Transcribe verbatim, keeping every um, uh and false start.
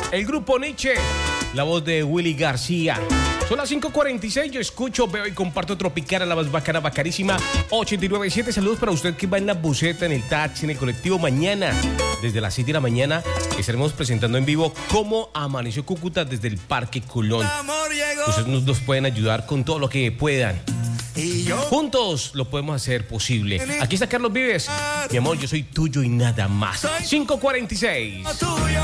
El grupo Nietzsche, la voz de Willy García. Son las cinco cuarenta y seis, yo escucho, veo y comparto Tropicana, la más bacana, bacanísima, ochenta y nueve punto siete. Saludos para usted que va en la buseta, en el taxi, en el colectivo. Mañana, desde las siete de la mañana, estaremos presentando en vivo cómo amaneció Cúcuta desde el Parque Colón. Ustedes nos, nos pueden ayudar con todo lo que puedan. Juntos lo podemos hacer posible. Aquí está Carlos Vives. Mi amor, yo soy tuyo y nada más. cinco cuarenta y seis.